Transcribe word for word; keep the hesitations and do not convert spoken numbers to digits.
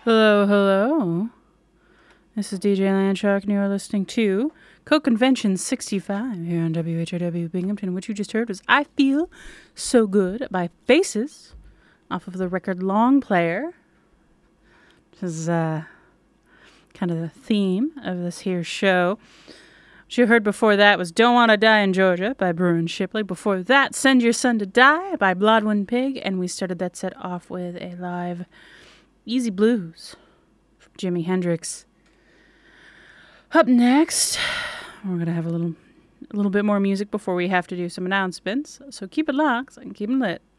Hello, hello. This is D J Landshark, and you're listening to Co-Convention sixty-five here on W H R W Binghamton. What you just heard was I Feel So Good by Faces off of the record Long Player. This is uh, kind of the theme of this here show. What you heard before that was Don't Wanna Die in Georgia by Bruin Shipley. Before that, Send Your Son to Die by Bloodwind Pig. And we started that set off with a live Easy Blues from Jimi Hendrix. Up next, we're going to have a little a little bit more music before we have to do some announcements. So keep it locked and keep it lit.